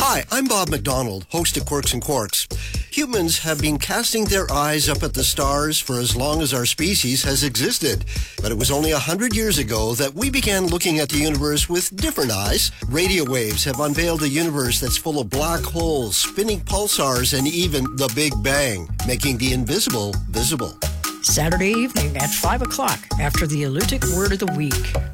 Hi, I'm Bob McDonald, host of Quirks and Quarks. Humans have been casting their eyes up at the stars for as long as our species has existed. But it was only 100 years ago that we began looking at the universe with different eyes. Radio waves have unveiled a universe that's full of black holes, spinning pulsars, and even the Big Bang, making the invisible visible. Saturday evening at 5 o'clock after the Elutic Word of the Week.